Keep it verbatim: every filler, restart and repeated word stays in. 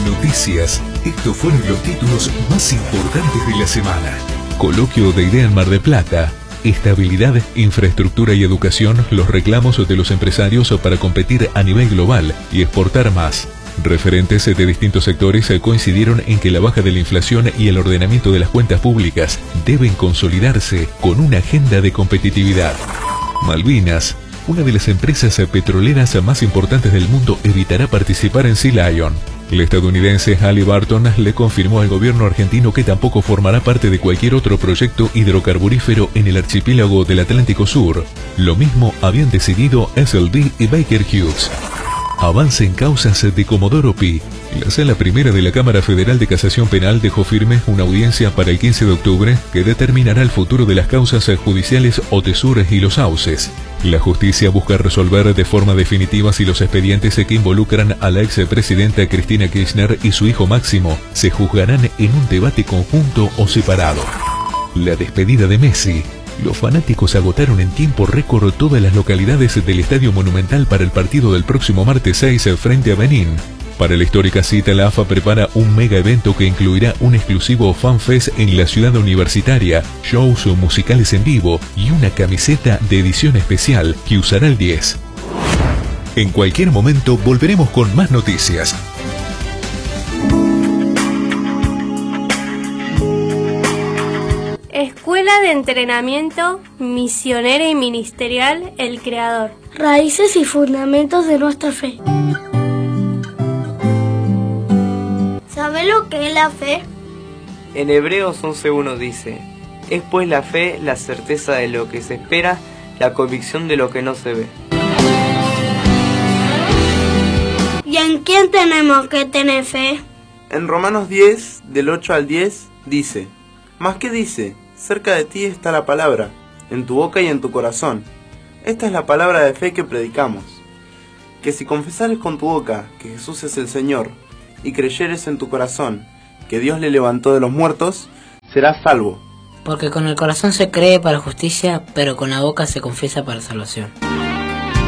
Noticias. Estos fueron los títulos más importantes de la semana. Coloquio de idea en Mar del Plata. Estabilidad, infraestructura y educación, los reclamos de los empresarios para competir a nivel global y exportar más. Referentes de distintos sectores coincidieron en que la baja de la inflación y el ordenamiento de las cuentas públicas deben consolidarse con una agenda de competitividad. Malvinas. Una de las empresas petroleras más importantes del mundo evitará participar en Sea Lion. El estadounidense Halliburton le confirmó al gobierno argentino que tampoco formará parte de cualquier otro proyecto hidrocarburífero en el archipiélago del Atlántico Sur. Lo mismo habían decidido S L B y Baker Hughes. Avance en causas de Comodoro Pi. La Sala Primera de la Cámara Federal de Casación Penal dejó firme una audiencia para el quince de octubre que determinará el futuro de las causas judiciales Otesur y Los Sauces. La justicia busca resolver de forma definitiva si los expedientes que involucran a la expresidenta Cristina Kirchner y su hijo Máximo se juzgarán en un debate conjunto o separado. La despedida de Messi. Los fanáticos agotaron en tiempo récord todas las localidades del Estadio Monumental para el partido del próximo martes seis frente a Benín. Para la histórica cita, la A F A prepara un mega evento que incluirá un exclusivo fanfest en la ciudad universitaria, shows musicales en vivo y una camiseta de edición especial que usará el diez. En cualquier momento volveremos con más noticias. Escuela de Entrenamiento Misionera y Ministerial El Creador. Raíces y fundamentos de nuestra fe. ¿Sabes lo que es la fe? En Hebreos once uno dice: es pues la fe la certeza de lo que se espera, la convicción de lo que no se ve. ¿Y en quién tenemos que tener fe? En Romanos diez, del ocho al diez, dice: ¿Más qué dice? Cerca de ti está la palabra, en tu boca y en tu corazón. Esta es la palabra de fe que predicamos: que si confesares con tu boca que Jesús es el Señor, y creyeres en tu corazón que Dios le levantó de los muertos, serás salvo. Porque con el corazón se cree para justicia, pero con la boca se confiesa para salvación.